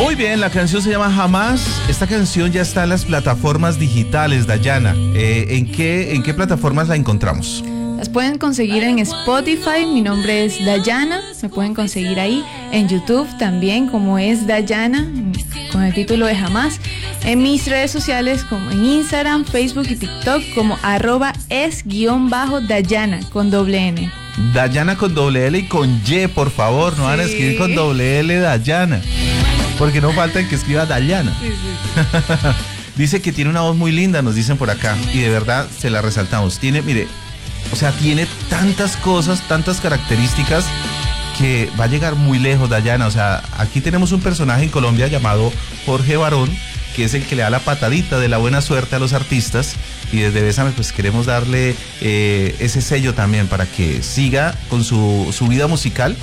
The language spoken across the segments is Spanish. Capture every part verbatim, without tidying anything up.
Muy bien, la canción se llama Jamás. Esta canción ya está en las plataformas digitales, Dayana. Eh, ¿en qué, en qué plataformas la encontramos? Las pueden conseguir en Spotify, mi nombre es Dayana, me pueden conseguir ahí, en YouTube también como es Dayana, con el título de Jamás, en mis redes sociales como en Instagram, Facebook y TikTok como arroba es guión bajo Dayana con doble N. Dayana con doble L y con Y, por favor, no van a escribir con doble L Dayana, porque no falta que escriba Dayana. Sí, sí. Dice que tiene una voz muy linda, nos dicen por acá, y de verdad se la resaltamos. Tiene, mire, o sea, tiene tantas cosas, tantas características que va a llegar muy lejos, Dayana. O sea, aquí tenemos un personaje en Colombia llamado Jorge Barón, que es el que le da la patadita de la buena suerte a los artistas, y desde Bésame pues queremos darle eh, ese sello también para que siga con su, su vida musical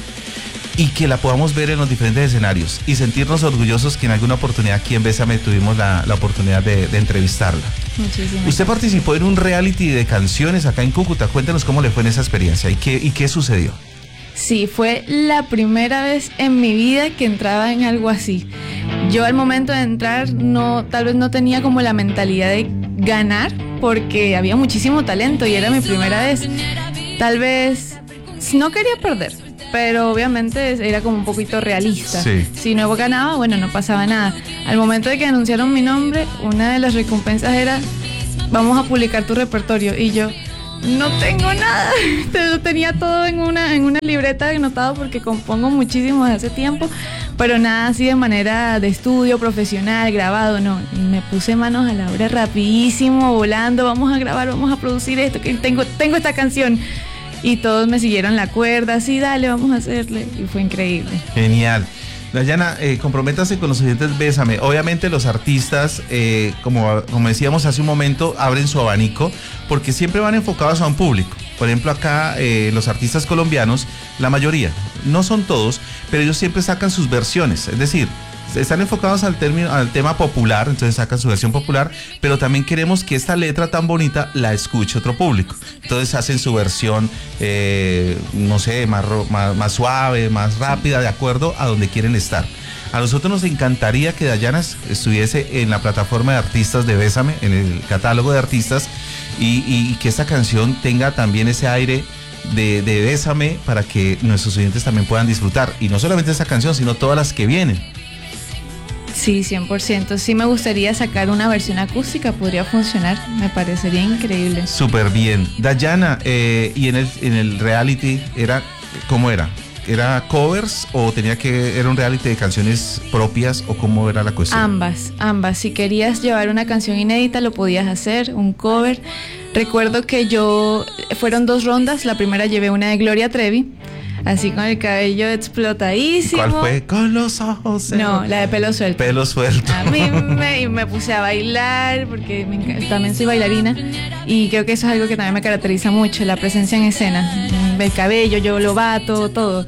y que la podamos ver en los diferentes escenarios y sentirnos orgullosos que en alguna oportunidad aquí en Bésame tuvimos la, la oportunidad de, de entrevistarla. Muchísimas Usted gracias. participó en un reality de canciones acá en Cúcuta. Cuéntenos cómo le fue en esa experiencia y qué, y qué sucedió. Sí, fue la primera vez en mi vida que entraba en algo así. Yo al momento de entrar no, tal vez no tenía como la mentalidad de ganar porque había muchísimo talento y era mi primera vez. Tal vez no quería perder, pero obviamente era como un poquito realista. Sí. Si no ganaba, bueno, no pasaba nada. Al momento de que anunciaron mi nombre, una de las recompensas era vamos a publicar tu repertorio y yo no tengo nada, lo tenía todo en una, en una libreta anotado porque compongo muchísimo desde hace tiempo, pero nada así de manera de estudio profesional, grabado, no. Y me puse manos a la obra rapidísimo, volando, vamos a grabar, vamos a producir esto, que tengo, tengo esta canción. Y todos me siguieron la cuerda, sí, dale, vamos a hacerle. Y fue increíble. Genial. Dayana, eh, comprométase con los oyentes Bésame. Obviamente los artistas, eh, como, como decíamos hace un momento, abren su abanico porque siempre van enfocados a un público. Por ejemplo, acá eh, los artistas colombianos, la mayoría, no son todos, pero ellos siempre sacan sus versiones. Es decir, están enfocados al, término, al tema popular, entonces sacan su versión popular, pero también queremos que esta letra tan bonita la escuche otro público. Entonces hacen su versión, eh, no sé, más, más, más suave, más rápida, de acuerdo a donde quieren estar. A nosotros nos encantaría que Dayana estuviese en la plataforma de artistas de Bésame, en el catálogo de artistas, y, y, y que esta canción tenga también ese aire de, de Bésame para que nuestros oyentes también puedan disfrutar. Y no solamente esta canción, sino todas las que vienen. Sí, cien por ciento. Sí me gustaría sacar una versión acústica, podría funcionar, me parecería increíble. Súper bien. Dayana, eh, ¿y en el, en el reality era, cómo era? ¿Era covers o tenía que, era un reality de canciones propias o cómo era la cuestión? Ambas, ambas. Si querías llevar una canción inédita lo podías hacer, un cover. Recuerdo que yo, fueron dos rondas, la primera llevé una de Gloria Trevi, así con el cabello explotadísimo. ¿Cuál fue? Con los ojos. No, la de pelo suelto. Pelo suelto. A mí me, me puse a bailar porque me, también soy bailarina y creo que eso es algo que también me caracteriza mucho, la presencia en escena. El cabello, yo lo bato, todo.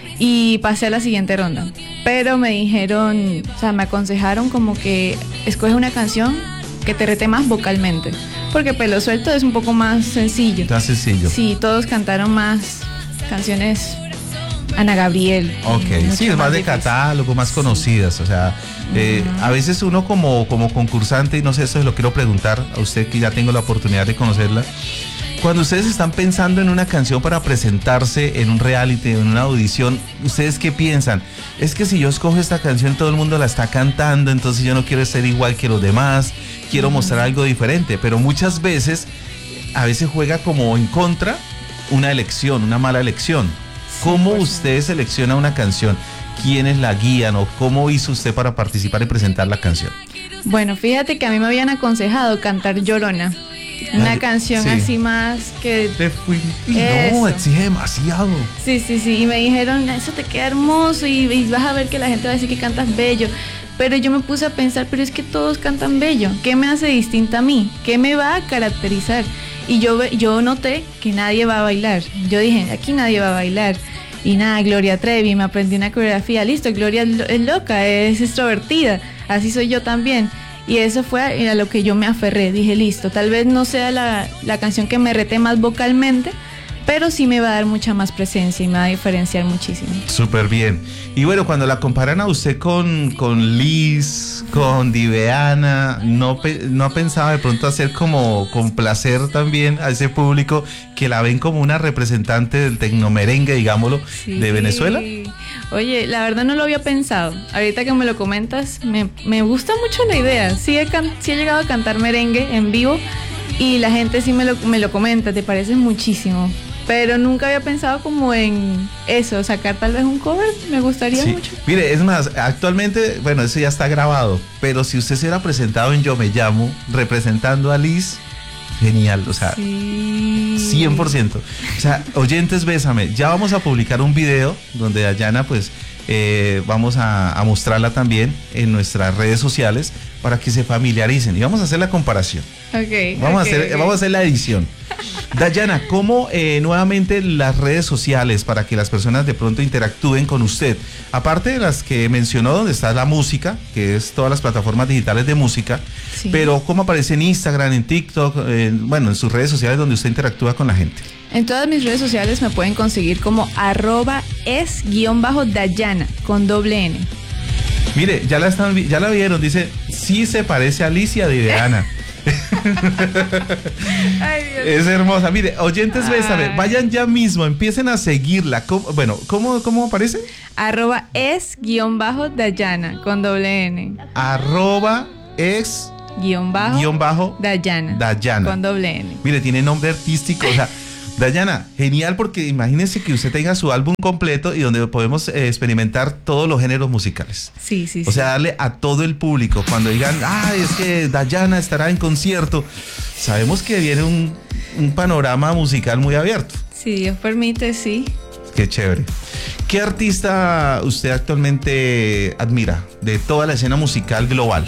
Y pasé a la siguiente ronda. Pero me dijeron, o sea, me aconsejaron como que escoge una canción que te rete más vocalmente. Porque Pelo Suelto es un poco más sencillo. Más sencillo. Sí, todos cantaron más canciones Ana Gabriel. Ok, sí, es más de difícil. catálogo, más conocidas. O sea, eh, uh-huh. a veces uno como, como concursante, y no sé, eso se lo quiero preguntar a usted que ya tengo la oportunidad de conocerla. Cuando ustedes están pensando en una canción para presentarse en un reality, en una audición, ¿ustedes qué piensan? Es que si yo escojo esta canción, todo el mundo la está cantando, entonces yo no quiero ser igual que los demás, quiero uh-huh. mostrar algo diferente, pero muchas veces, a veces juega como en contra una elección, una mala elección. ¿Cómo usted selecciona una canción? ¿Quiénes la guían o cómo hizo usted para participar y presentar la canción? Bueno, fíjate que a mí me habían aconsejado cantar Llorona. Una ah, canción sí. así más que... Te fui... No, exige demasiado. Sí, sí, sí. Y me dijeron, eso te queda hermoso y, y vas a ver que la gente va a decir que cantas bello. Pero yo me puse a pensar, pero es que todos cantan bello. ¿Qué me hace distinta a mí? ¿Qué me va a caracterizar? Y yo, yo noté que nadie va a bailar. Yo dije, aquí nadie va a bailar. Y nada, Gloria Trevi, me aprendí una coreografía. Listo, Gloria es loca, es extrovertida. Así soy yo también. Y eso fue a lo que yo me aferré. Dije, listo, tal vez no sea la, la canción que me rete más vocalmente, pero sí me va a dar mucha más presencia y me va a diferenciar muchísimo. Súper bien. Y bueno, cuando la comparan a usted con, con Liz, con Diveana, ¿no, ¿no ha pensado de pronto hacer como complacer también a ese público que la ven como una representante del tecnomerengue, digámoslo, sí, de Venezuela? Oye, la verdad no lo había pensado. Ahorita que me lo comentas, me, me gusta mucho la idea. Sí he, can, sí he llegado a cantar merengue en vivo y la gente sí me lo, me lo comenta, te parece muchísimo. Pero nunca había pensado como en eso, sacar tal vez un cover, me gustaría sí. mucho. Mire, es más, actualmente, bueno, eso ya está grabado, pero si usted se hubiera presentado en Yo Me Llamo, representando a Liz, genial, o sea, sí. cien por ciento. O sea, oyentes, bésame, ya vamos a publicar un video donde Dayana, pues, eh, vamos a, a mostrarla también en nuestras redes sociales para que se familiaricen y vamos a hacer la comparación. Okay, vamos, okay, a hacer, okay. vamos a hacer la edición. Dayana, ¿cómo eh, nuevamente las redes sociales para que las personas de pronto interactúen con usted? Aparte de las que mencionó, donde está la música, que es todas las plataformas digitales de música, sí. pero ¿cómo aparece en Instagram, en TikTok, eh, bueno, en sus redes sociales donde usted interactúa con la gente? En todas mis redes sociales me pueden conseguir como arroba es guión bajo Dayana con doble N. Mire, ya la están, ya la vieron, dice, sí se parece a Alicia de Diana. Ay, es hermosa. Mire, oyentes, bésame, vayan ya mismo, empiecen a seguirla. ¿Cómo, bueno, ¿cómo, cómo aparece? Arroba es guión bajo Dayana con doble N. Arroba es guión bajo, guión bajo Dayana, Dayana con doble N. Mire, tiene nombre artístico, o sea, Dayana, genial, porque imagínense que usted tenga su álbum completo y donde podemos eh, experimentar todos los géneros musicales. Sí, sí, O sea, sí. darle a todo el público. Cuando digan, ay, es que Dayana estará en concierto, sabemos que viene un, un panorama musical muy abierto. Si Dios permite, sí. Qué chévere. ¿Qué artista usted actualmente admira de toda la escena musical global?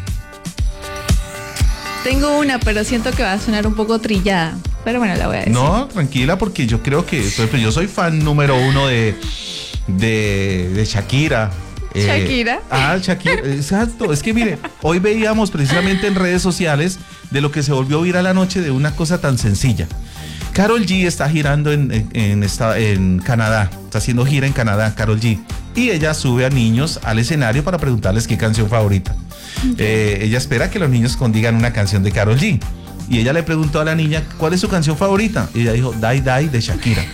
Tengo una, pero siento que va a sonar un poco trillada. Pero bueno, la voy a decir. No, tranquila, porque yo creo que yo soy fan número uno de, de, de Shakira. Shakira. Eh, ah, Shakira, exacto. Es que mire, hoy veíamos precisamente en redes sociales de lo que se volvió viral anoche de una cosa tan sencilla. Karol G está girando en, en, en, esta, en Canadá, está haciendo gira en Canadá, Karol G. Y ella sube a niños al escenario para preguntarles qué canción favorita. Okay. Eh, ella espera que los niños digan una canción de Karol G. Y ella le preguntó a la niña, ¿cuál es su canción favorita? Y ella dijo, Die Die de Shakira.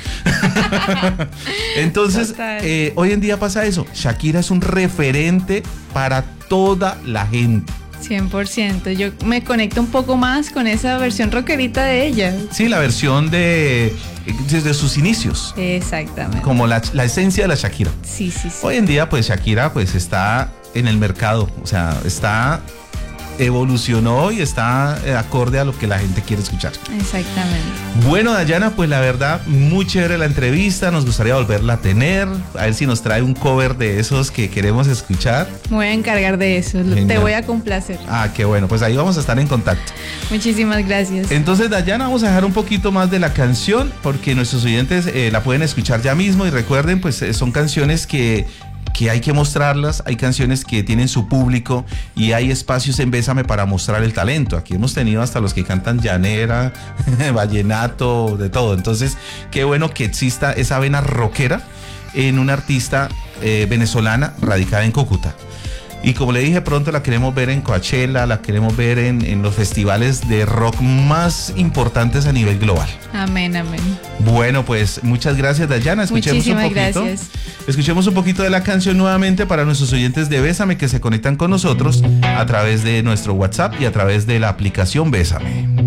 Entonces, eh, hoy en día pasa eso. Shakira es un referente para toda la gente. cien por ciento. Yo me conecto un poco más con esa versión rockerita de ella. Sí, la versión de desde sus inicios. Exactamente. Como la, la esencia de la Shakira. Sí, sí, sí. Hoy en día, pues Shakira pues está en el mercado. O sea, está... evolucionó y está acorde a lo que la gente quiere escuchar. Exactamente. Bueno, Dayana, pues la verdad, muy chévere la entrevista, nos gustaría volverla a tener, a ver si nos trae un cover de esos que queremos escuchar. Me voy a encargar de eso, Genial. Te voy a complacer. Ah, qué bueno, pues ahí vamos a estar en contacto. Muchísimas gracias. Entonces, Dayana, vamos a dejar un poquito más de la canción, porque nuestros oyentes eh, la pueden escuchar ya mismo, y recuerden, pues son canciones que que hay que mostrarlas, hay canciones que tienen su público y hay espacios en Bésame para mostrar el talento. Aquí hemos tenido hasta los que cantan llanera, vallenato, de todo. Entonces, qué bueno que exista esa vena rockera en una artista eh, venezolana radicada en Cúcuta. Y como le dije, pronto la queremos ver en Coachella, la queremos ver en, en los festivales de rock más importantes a nivel global. Amén, amén. Bueno, pues muchas gracias, Dayana. Escuchemos Muchísimas un poquito. Gracias. Escuchemos un poquito de la canción nuevamente para nuestros oyentes de Bésame que se conectan con nosotros a través de nuestro WhatsApp y a través de la aplicación Bésame.